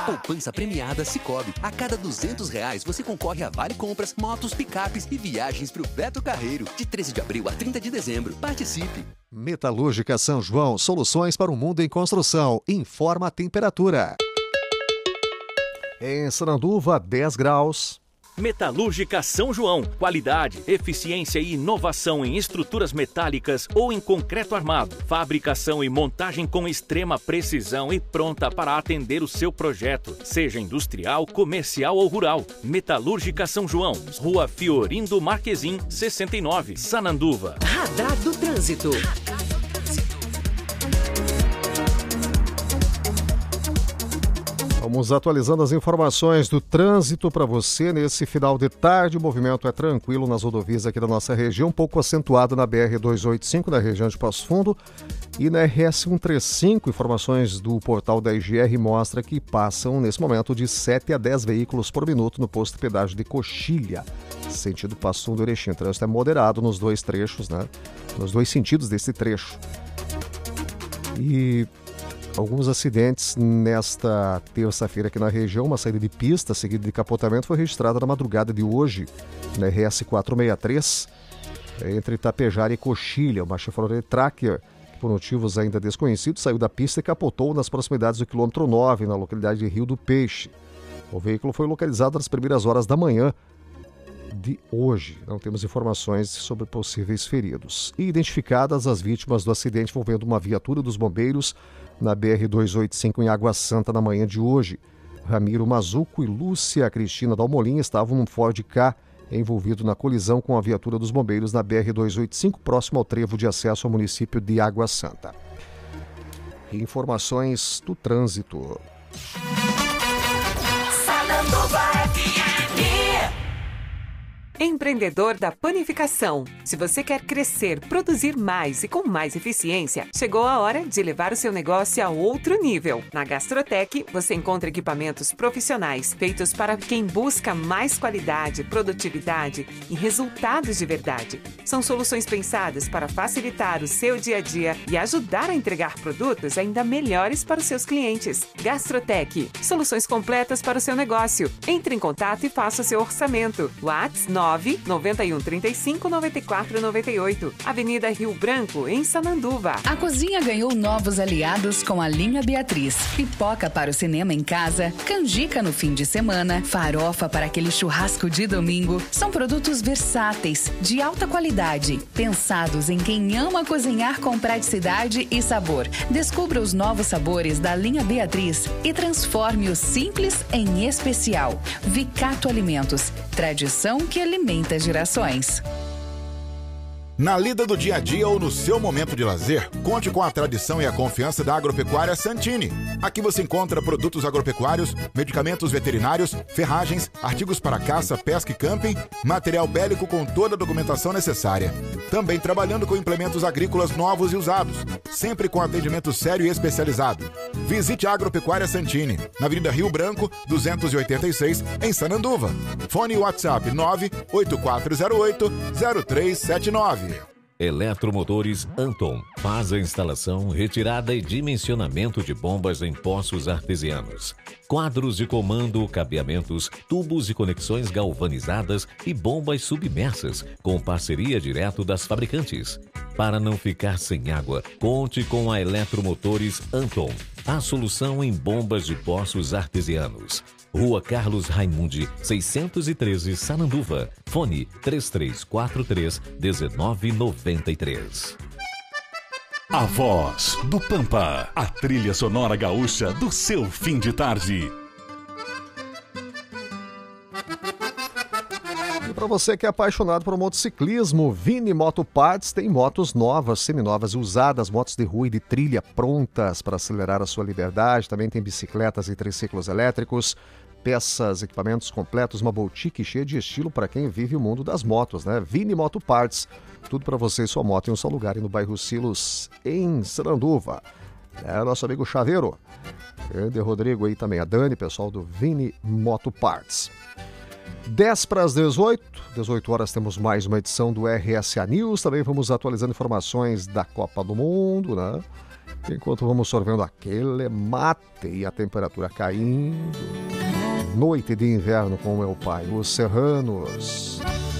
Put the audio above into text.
Poupança premiada Sicoob. A cada R$200 você concorre a vale compras, motos, picapes e viagens para o Beto Carreiro. De 13 de abril a 30 de dezembro. Participe. Metalúrgica São João. Soluções para o mundo em construção. Informa a temperatura. Em Sananduva, 10 graus. Metalúrgica São João. Qualidade, eficiência e inovação em estruturas metálicas ou em concreto armado. Fabricação e montagem com extrema precisão e pronta para atender o seu projeto, seja industrial, comercial ou rural. Metalúrgica São João. Rua Fiorindo Marquezim, 69, Sananduva. Radar do Trânsito. Vamos atualizando as informações do trânsito para você nesse final de tarde. O movimento é tranquilo nas rodovias aqui da nossa região, um pouco acentuado na BR-285, na região de Passo Fundo, e na RS-135. Informações do portal da IGR mostra que passam, nesse momento, de 7 a 10 veículos por minuto no posto de pedágio de Coxilha, sentido Passo Fundo e Erechim. O trânsito é moderado nos dois trechos, né? Nos dois sentidos desse trecho. E alguns acidentes nesta terça-feira aqui na região. Uma saída de pista seguida de capotamento foi registrada na madrugada de hoje, na RS 463, entre Itapejara e Coxilha. Uma Chevrolet Tracker, que por motivos ainda desconhecidos, saiu da pista e capotou nas proximidades do quilômetro 9, na localidade de Rio do Peixe. O veículo foi localizado nas primeiras horas da manhã de hoje. Não temos informações sobre possíveis feridos. E identificadas as vítimas do acidente envolvendo uma viatura dos bombeiros na BR-285 em Água Santa na manhã de hoje. Ramiro Mazuco e Lúcia Cristina Dalmolin estavam num Ford K envolvido na colisão com a viatura dos bombeiros na BR-285, próximo ao trevo de acesso ao município de Água Santa. Informações do trânsito. Empreendedor da panificação. Se você quer crescer, produzir mais e com mais eficiência, chegou a hora de levar o seu negócio a outro nível. Na Gastrotech, você encontra equipamentos profissionais feitos para quem busca mais qualidade, produtividade e resultados de verdade. São soluções pensadas para facilitar o seu dia a dia e ajudar a entregar produtos ainda melhores para os seus clientes. Gastrotech, soluções completas para o seu negócio. Entre em contato e faça o seu orçamento. WhatsApp 99135-9498. Avenida Rio Branco, em Sananduva. A cozinha ganhou novos aliados com a linha Beatriz. Pipoca para o cinema em casa, canjica no fim de semana, farofa para aquele churrasco de domingo. São produtos versáteis, de alta qualidade, pensados em quem ama cozinhar com praticidade e sabor. Descubra os novos sabores da linha Beatriz e transforme o simples em especial. Vicato Alimentos, tradição que alimenta gerações. Na lida do dia a dia ou no seu momento de lazer, conte com a tradição e a confiança da Agropecuária Santini. Aqui você encontra produtos agropecuários, medicamentos veterinários, ferragens, artigos para caça, pesca e camping, material bélico com toda a documentação necessária. Também trabalhando com implementos agrícolas novos e usados, sempre com atendimento sério e especializado. Visite a Agropecuária Santini, na Avenida Rio Branco, 286, em Sananduva. Fone WhatsApp 98408-0379. Eletromotores Anton faz a instalação, retirada e dimensionamento de bombas em poços artesianos. Quadros de comando, cabeamentos, tubos e conexões galvanizadas e bombas submersas, com parceria direto das fabricantes. Para não ficar sem água, conte com a Eletromotores Anton, a solução em bombas de poços artesianos. Rua Carlos Raimundi, 613, Sananduva. Fone 3343-1993. A Voz do Pampa, a trilha sonora gaúcha do seu fim de tarde. E para você que é apaixonado por motociclismo, Vini Moto Parts tem motos novas, seminovas e usadas, motos de rua e de trilha prontas para acelerar a sua liberdade. Também tem bicicletas e triciclos elétricos, peças, equipamentos completos, uma boutique cheia de estilo para quem vive o mundo das motos, né? Vini Moto Parts, tudo para você e sua moto em um só lugar, no bairro Silos, em Sananduva. É nosso amigo Chaveiro, grande Rodrigo aí também, a Dani, pessoal do Vini Moto Parts. 10 para as 18 horas temos mais uma edição do RSA News, também vamos atualizando informações da Copa do Mundo, né? Enquanto vamos sorvendo aquele mate e a temperatura caindo. Noite de inverno com meu pai, os serranos.